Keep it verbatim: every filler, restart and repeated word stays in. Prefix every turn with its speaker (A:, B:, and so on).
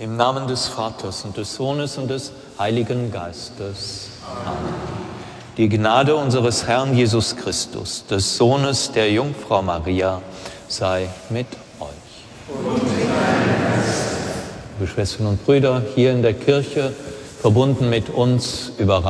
A: Im Namen des Vaters und des Sohnes und des Heiligen Geistes. Amen. Die Gnade unseres Herrn Jesus Christus, des Sohnes der Jungfrau Maria, sei mit euch. Liebe Schwestern und Brüder, hier in der Kirche, verbunden mit uns über